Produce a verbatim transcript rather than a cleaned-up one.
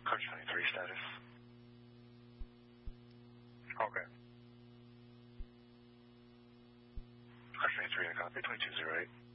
Coach twenty-three status. Okay. Coach twenty-three to copy, twenty-two zero eight.